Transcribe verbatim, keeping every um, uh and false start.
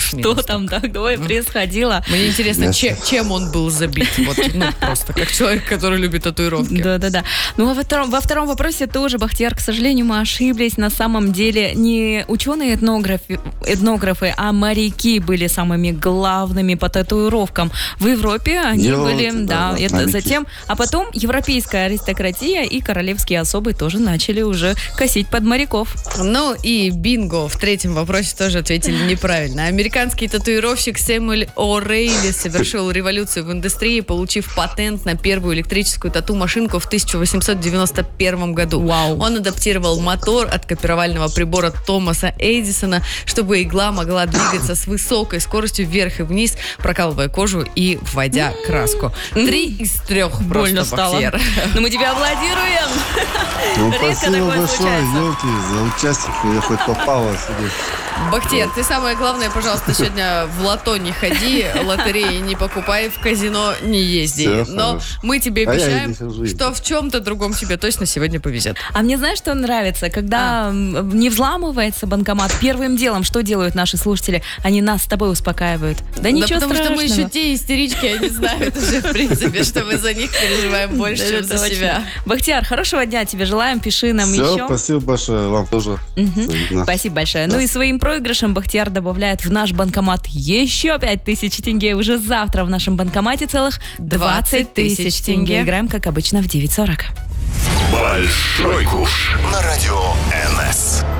что там такое происходило. Мне интересно, чем, чем он был забит. Вот, ну, просто как человек, который любит татуировки. Да-да-да. Ну, а во втором, во втором вопросе тоже, Бахтияр, к сожалению, мы ошиблись. На самом деле не ученые-этнографы, этнографы, а моряки были самыми главными по татуировкам. В Европе они Йо, были, да, да, это моряки. затем, а потом европейская аристократия и королевские особы тоже начали уже косить под моряков. Ну и бинго. В третьем вопросе тоже ответили неправильно. Американский татуировщик Сэмюэль О'Рейли совершил революцию в индустрии, получив патент на первую электрическую тату-машинку в тысяча восемьсот девяносто первом году. Вау. Он адаптировал мотор от копировального прибора Томаса Эдисона, чтобы игла могла двигаться с высокой скоростью вверх и вниз, прокалывая кожу и вводя краску. Три из трех. Больно просто, стало. Бахтияр. Но мы тебя аплодируем. Ну, Редко спасибо такое большое, случается. елки, за участие. Я хоть попала себе. Бахтияр, ты самое главное, пожалуйста, сегодня в лото не ходи, лотереи не покупай, в казино не езди. Всё Но хорошо. мы тебе А я и обещаем, не хожу. что в чем-то другом тебе точно сегодня повезет. А мне знаешь, что нравится? Когда м, не взламывается банкомат, первым делом что делают наши слушатели? Они нас с тобой успокаивают. Да ничего да потому страшного. что мы еще те истерички, они знают уже, в принципе, что мы за них переживаем больше, Да, чем за точно. себя. Бахтияр, хорошего дня тебе желаем. Пиши нам Все, еще. спасибо большое. Вам тоже. Взаимно. Спасибо большое. Ну и своим проигрышем Бахтияр добавляет в наш банкомат еще пять тысяч тенге. Уже завтра в нашем банкомате целых двадцать тысяч тенге. Играем, как обычно, в девять сорок. Большой куш на радио эн эс.